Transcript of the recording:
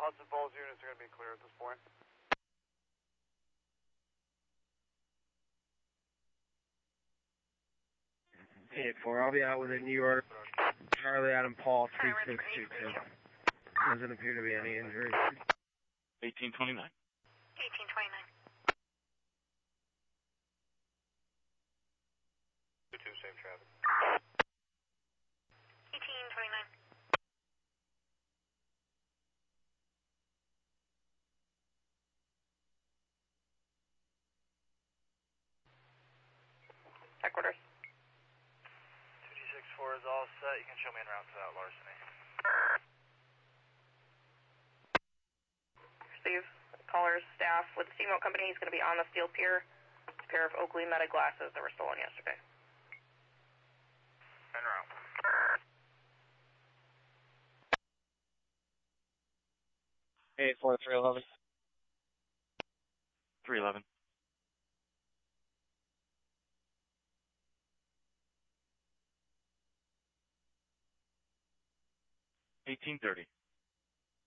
Hudson Falls units are going to be clear at this point. Hey, 4, I'll be out within New York. Charlie Adam Paul 3622. Doesn't appear to be any injuries. 1829. 1829. Safe traffic. 1829. Headquarters. 2G64 is all set. You can show me en route to that larceny. Steve, caller's staff with the Steamboat Company is going to be on the steel pier. It's a pair of Oakley Meta glasses that were stolen yesterday. En route. Hey, 4, 311. 311. 1830.